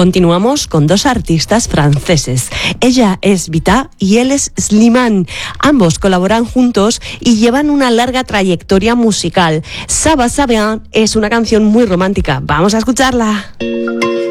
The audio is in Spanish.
continuamos con dos artistas franceses. Ella es Vita y él es Slimane. Ambos colaboran juntos y llevan una larga trayectoria musical. Ça va, ça vient es una canción muy romántica. Vamos a escucharla.